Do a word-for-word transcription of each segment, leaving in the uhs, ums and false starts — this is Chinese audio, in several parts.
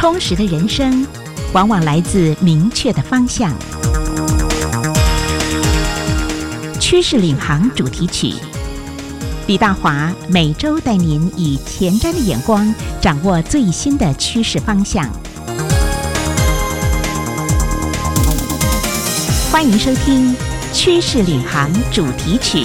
充实的人生往往来自明确的方向。趋势领航主题曲，李大华每周带您以前瞻的眼光掌握最新的趋势方向。欢迎收听趋势领航主题曲。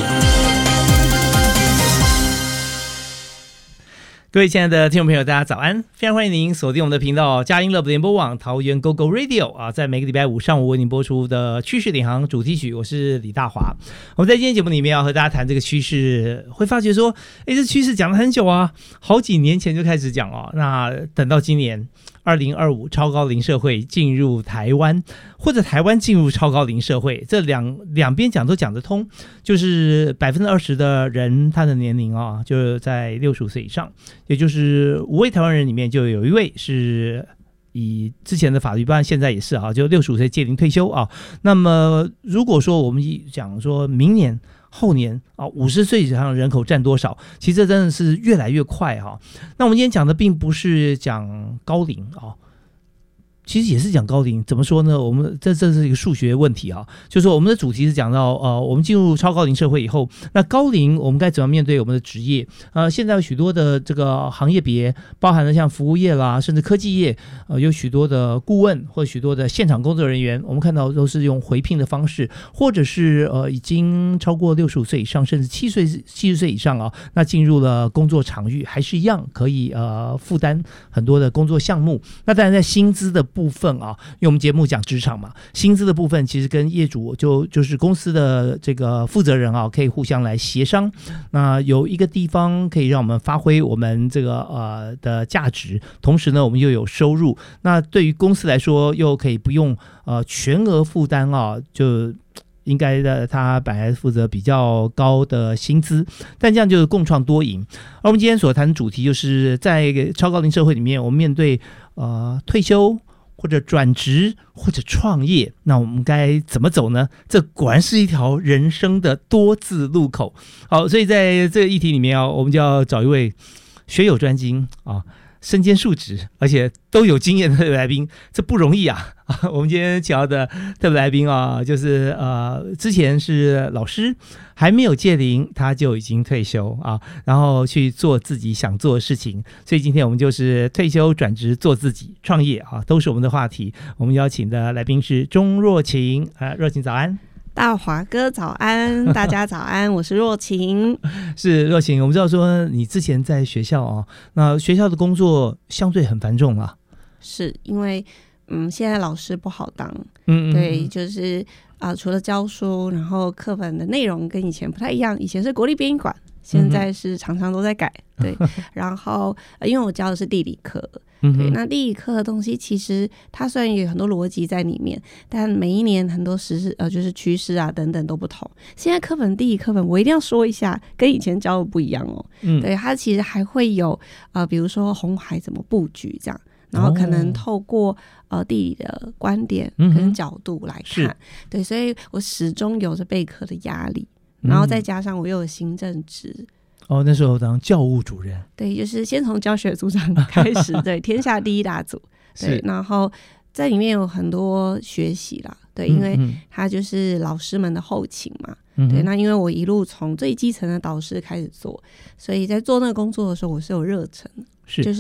各位亲爱的听众朋友，大家早安！非常欢迎您锁定我们的频道佳音乐联播网桃园 Go Go Radio 啊，在每个礼拜五上午为您播出的趋势领航主题曲，我是李大华。我们在今天节目里面要和大家谈这个趋势，会发觉说，哎，这趋势讲了很久啊，好几年前就开始讲哦。那等到今年二零二五超高龄社会进入台湾，或者台湾进入超高龄社会，这两两边讲都讲得通，就是百分之二十的人他的年龄啊，就是在六十五岁以上。也就是五位台湾人里面就有一位是以之前的法律办，现在也是啊，就六十五岁届龄退休啊。那么如果说我们讲说明年后年啊，五十岁以上的人口占多少？其实这真的是越来越快哈、啊。那我们今天讲的并不是讲高龄啊。其实也是讲高龄，怎么说呢？我们这这是一个数学问题啊，就是说我们的主题是讲到呃，我们进入超高龄社会以后，那高龄我们该怎么面对我们的职业？呃，现在有许多的这个行业别，包含了像服务业啦，甚至科技业，呃，有许多的顾问或许多的现场工作人员，我们看到都是用回聘的方式，或者是呃已经超过六十五岁以上，甚至七岁七十岁以上啊，那进入了工作场域，还是一样可以呃负担很多的工作项目。那当然在薪资的部分啊，因为我们节目讲职场嘛，薪资的部分其实跟业主就就是公司的这个负责人啊，可以互相来协商。那有一个地方可以让我们发挥我们这个呃的价值，同时呢，我们又有收入。那对于公司来说，又可以不用呃全额负担啊，就应该的，他本来负责比较高的薪资，但这样就是共创多赢。而我们今天所谈的主题，就是在超高龄社会里面，我们面对呃退休，或者转职，或者创业，那我们该怎么走呢？这果然是一条人生的多字路口。好，所以在这个议题里面啊，我们就要找一位学有专精啊，身兼数职，而且都有经验的特别来宾，这不容易啊！我们今天请到的特别来宾啊，就是呃，之前是老师，还没有届龄，他就已经退休啊，然后去做自己想做的事情。所以今天我们就是退休转职做自己创业啊，都是我们的话题。我们邀请的来宾是钟若晴啊，若晴早安。 大华哥早安，大家早安，我是若晴。 是若晴，我们知道说你之前在学校啊，那学校的工作相对很繁重啊。是因为嗯，现在老师不好当， 嗯, 嗯, 嗯对，就是啊、呃，除了教书，然后课本的内容跟以前不太一样，以前是国立编译馆，现在是常常都在改，对。然后、呃、因为我教的是地理课。对，那地理课的东西其实它虽然有很多逻辑在里面，但每一年很多时事呃就是趋势啊等等都不同。现在课本地理课本我一定要说一下，跟以前教的不一样哦。嗯，对，它其实还会有呃比如说红海怎么布局这样，然后可能透过呃地理的观点跟角度来看，嗯、对，所以我始终有着备课的压力，然后再加上我又有行政职。 哦，那时候当教务主任， 对，就是先从教学组长开始，对，天下第一大组，对，然后在里面有很多学习啦，对，因为他就是老师们的后勤嘛，嗯、对，那因为我一路从最基层的导师开始做，所以在做那个工作的时候，我是有热忱，是，就